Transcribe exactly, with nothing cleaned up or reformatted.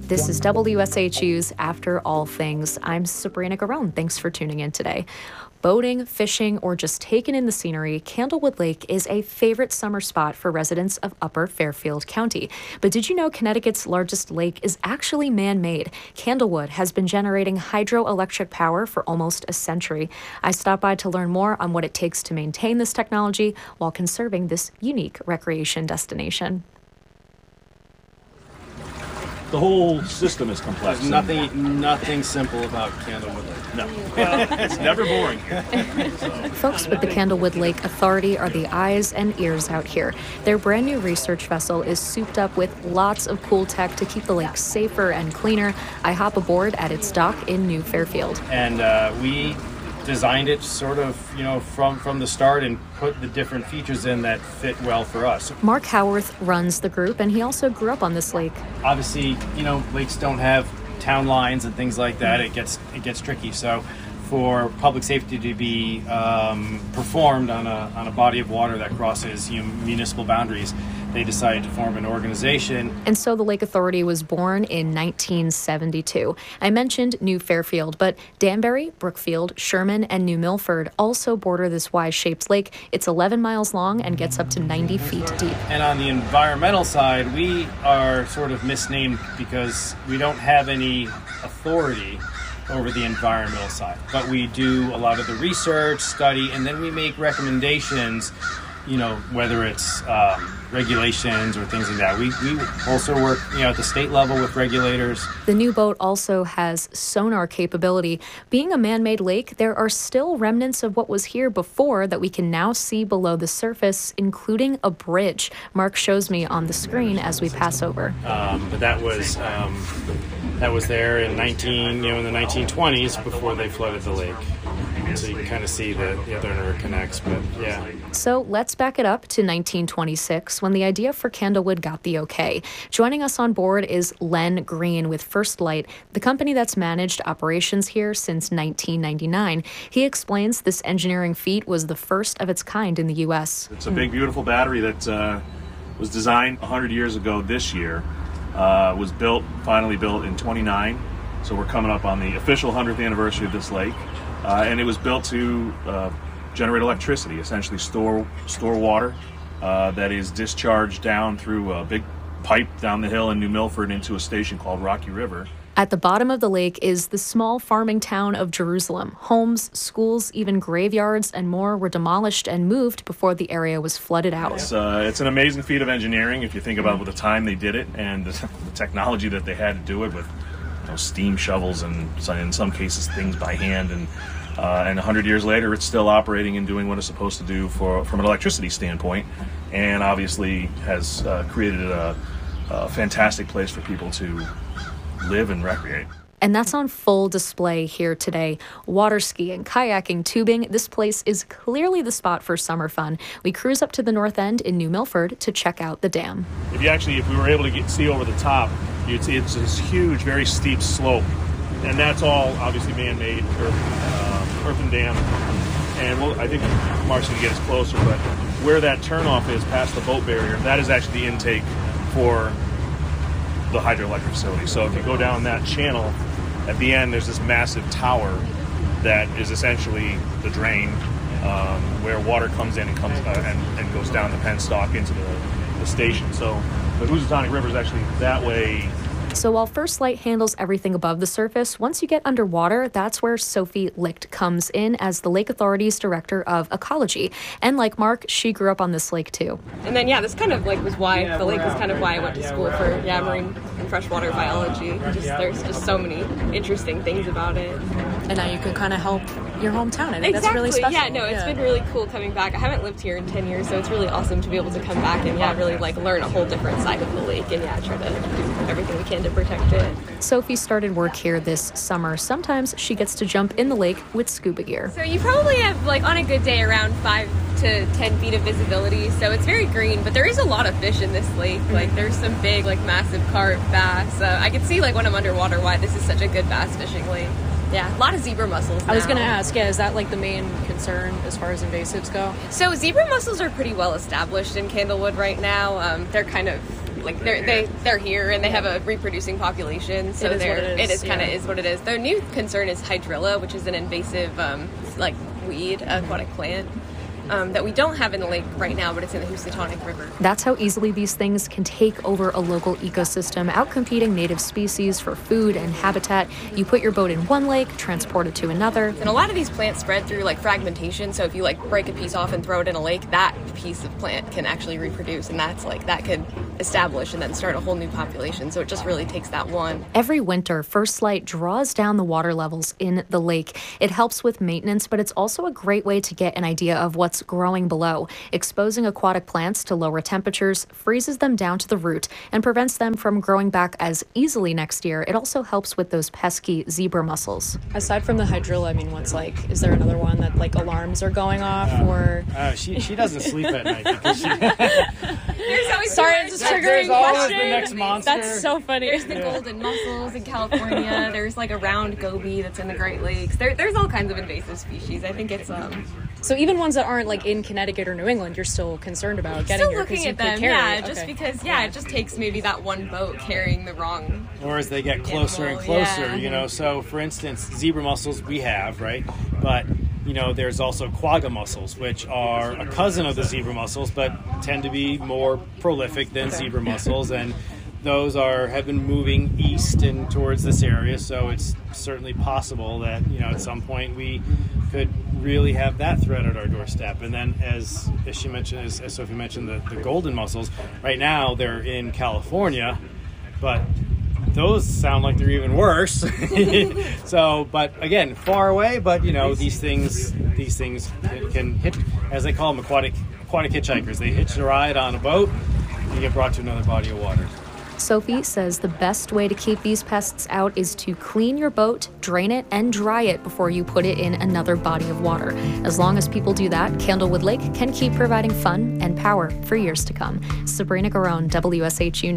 This is W S H U's After All Things. I'm Sabrina Garone. Thanks for tuning in today. Boating, fishing, or just taking in the scenery, Candlewood Lake is a favorite summer spot for residents of Upper Fairfield County. But did you know Connecticut's largest lake is actually man-made? Candlewood has been generating hydroelectric power for almost a century. I stopped by to learn more on what it takes to maintain this technology while conserving this unique recreation destination. The whole system is complex. There's nothing, nothing simple about Candlewood Lake. No, well, it's never boring. Folks with the Candlewood Lake Authority are the eyes and ears out here. Their brand new research vessel is souped up with lots of cool tech to keep the lake safer and cleaner. I hop aboard at its dock in New Fairfield. And uh, we designed it sort of, you know, from, from the start and put the different features in that fit well for us. Mark Howarth runs the group, and he also grew up on this lake. Obviously, you know, lakes don't have town lines and things like that. It gets it gets tricky. So for public safety to be um, performed on a on a body of water that crosses, you know, municipal boundaries, they decided to form an organization. And so the Lake Authority was born in nineteen seventy-two. I mentioned New Fairfield, but Danbury, Brookfield, Sherman, and New Milford also border this Y-shaped lake. It's eleven miles long and gets up to ninety feet deep. And on the environmental side, we are sort of misnamed because we don't have any authority over the environmental side. But we do a lot of the research, study, and then we make recommendations, you know, whether it's um, regulations or things like that. We, we also work, you know, at the state level with regulators. The new boat also has sonar capability. Being a man-made lake, there are still remnants of what was here before that we can now see below the surface, including a bridge. Mark shows me on the screen as we pass over. Um, but that was um, that was there in nineteen, you know, in the nineteen twenties before they flooded the lake. So you can kind of see the, the other interconnects, but yeah. So let's back it up to nineteen twenty-six when the idea for Candlewood got the okay. Joining us on board is Len Green with First Light, the company that's managed operations here since nineteen ninety-nine. He explains this engineering feat was the first of its kind in the U S. It's a big, beautiful battery that uh, was designed one hundred years ago this year. Uh, was built, finally built in twenty-nine. So we're coming up on the official one hundredth anniversary of this lake. Uh, and it was built to uh, generate electricity, essentially store store water uh, that is discharged down through a big pipe down the hill in New Milford into a station called Rocky River. At the bottom of the lake is the small farming town of Jerusalem. Homes, schools, even graveyards and more were demolished and moved before the area was flooded out. It's, uh, it's an amazing feat of engineering if you think about the time they did it and the, the technology that they had to do it with. You know, steam shovels and in some cases things by hand, and uh, and one hundred years later it's still operating and doing what it's supposed to do for from an electricity standpoint, and obviously has uh, created a, a fantastic place for people to live and recreate. And that's on full display here today. Water skiing, kayaking, tubing. This place is clearly the spot for summer fun. We cruise up to the north end in New Milford to check out the dam. If you actually, if we were able to get, see over the top, you'd see it's this huge, very steep slope. And that's all obviously man-made, earth, uh, earthen dam. And we'll, I think Mark's going to get us closer, but where that turnoff is past the boat barrier, that is actually the intake for the hydroelectric facility. So if you go down that channel, at the end there's this massive tower that is essentially the drain um, where water comes in and comes uh, and, and goes down the penstock into the, the station. So the Housatonic River is actually that way. So while First Light handles everything above the surface, once you get underwater, that's where Sophie Licht comes in as the Lake Authority's Director of Ecology. And like Mark, she grew up on this lake too. And then, yeah, this kind of like was why, yeah, the lake was kind of why I went to school for, yeah, marine and freshwater biology. Just, there's just so many interesting things about it. And now you can kind of help your hometown. I think exactly. That's really special. Yeah, no, it's yeah. been really cool coming back. I haven't lived here in ten years, so it's really awesome to be able to come back and, yeah, really like learn a whole different side of the lake and, yeah, try to do everything we can to protect it. Sophie started work here this summer. Sometimes she gets to jump in the lake with scuba gear. So you probably have, like, on a good day, around five to ten feet of visibility, so it's very green, but there is a lot of fish in this lake. Like, there's some big, like, massive carp, bass. Uh, I can see, like, when I'm underwater why this is such a good bass fishing lake. Yeah, a lot of zebra mussels now. I was going to ask, yeah, is that like the main concern as far as invasives go? So zebra mussels are pretty well established in Candlewood right now. Um, they're kind of like they're they they're here and they have a reproducing population, so It is what they're it is, it is kind of yeah. is what it is. Their new concern is hydrilla, which is an invasive um, like weed, aquatic plant. Um, that we don't have in the lake right now, but it's in the Housatonic River. That's how easily these things can take over a local ecosystem, outcompeting native species for food and habitat. You put your boat in one lake, transport it to another. And a lot of these plants spread through like fragmentation, so if you like break a piece off and throw it in a lake, that piece of plant can actually reproduce, and that's like that could establish and then start a whole new population. So it just really takes that one. Every winter, First Light draws down the water levels in the lake. It helps with maintenance, but it's also a great way to get an idea of what's growing below. Exposing aquatic plants to lower temperatures freezes them down to the root and prevents them from growing back as easily next year. It also helps with those pesky zebra mussels. Aside from the hydrilla, I mean, what's like, is there another one that like alarms are going off or? Uh, she she doesn't sleep at night because she, There's always Sorry, it's just triggering there's always the question. next monster. That's so funny. There's the golden mussels in California. There's like a round goby that's in the Great Lakes. There, there's all kinds of invasive species. I think it's um. So even ones that aren't like in Connecticut or New England, you're still concerned about getting Still here 'cause looking you at could them, carry yeah. it. Just Okay. because, yeah, it just takes maybe that one boat carrying the wrong. or as they get closer and Animal, closer, yeah. you know. So, for instance, zebra mussels we have, right? But you know, there's also quagga mussels, which are a cousin of the zebra mussels, but tend to be more prolific than zebra mussels, and those are have been moving east and towards this area. So it's certainly possible that you know at some point we could really have that threat at our doorstep. And then, as, as she mentioned, as, as Sophie mentioned, the, the golden mussels. Right now, they're in California, but those sound like they're even worse. So, but again, far away. But you know, these things, these things can, can hit, as they call them, aquatic aquatic hitchhikers. They hitch a ride on a boat and get brought to another body of water. Sophie says the best way to keep these pests out is to clean your boat, drain it, and dry it before you put it in another body of water. As long as people do that, Candlewood Lake can keep providing fun and power for years to come. Sabrina Garone, W S H U News.